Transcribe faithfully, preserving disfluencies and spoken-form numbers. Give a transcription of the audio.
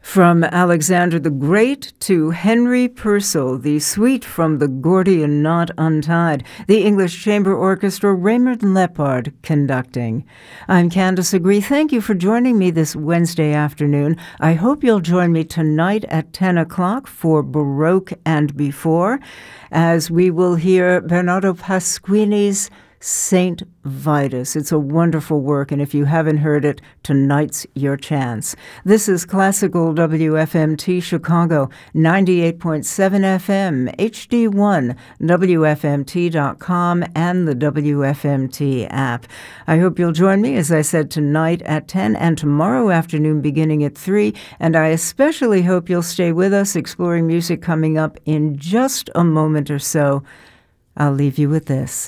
From Alexander the Great to Henry Purcell, the suite from the Gordian Knot Untied, the English Chamber Orchestra, Raymond Lepard conducting. I'm Candace Agree. Thank you for joining me this Wednesday afternoon. I hope you'll join me tonight at ten o'clock for Baroque and Before, as we will hear Bernardo Pasquini's Saint Vitus. It's a wonderful work, and if you haven't heard it, tonight's your chance. This is Classical W F M T Chicago, ninety-eight point seven F M, H D one, W F M T dot com, and the W F M T app. I hope you'll join me, as I said, tonight at ten and tomorrow afternoon beginning at three, and I especially hope you'll stay with us exploring music coming up in just a moment or so. I'll leave you with this.